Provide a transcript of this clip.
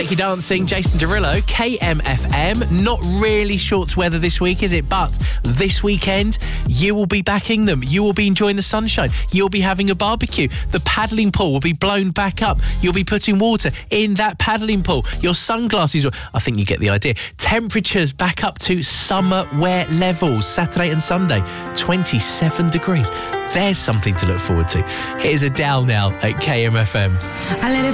Take You Dancing, Jason Derulo, KMFM. Not really shorts weather this week, is it? But this weekend, you will be backing them. You will be enjoying the sunshine. You'll be having a barbecue. The paddling pool will be blown back up. You'll be putting water in that paddling pool. Your sunglasses, I think you get the idea. Temperatures back up to summer wear levels. Saturday and Sunday, 27 degrees. There's something to look forward to. Here's Adele now at KMFM. I let it